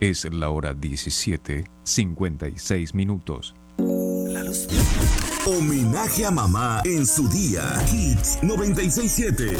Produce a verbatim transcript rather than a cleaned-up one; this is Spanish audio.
Es la hora diecisiete, cincuenta y seis minutos. Homenaje a mamá en su día. Hits noventa y seis punto siete.